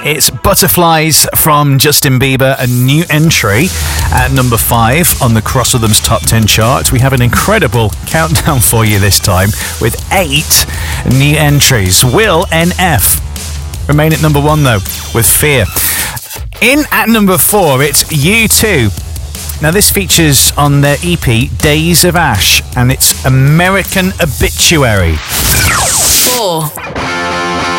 It's Butterflies from Justin Bieber, a new entry at number 5 on the Cross Rhythms Top 10 chart. We have an incredible countdown for you this time with 8 new entries. Will NF remain at number 1 though with Fear. In at number 4, it's U2. Now this features on their EP Days of Ash and it's American Obituary. 4.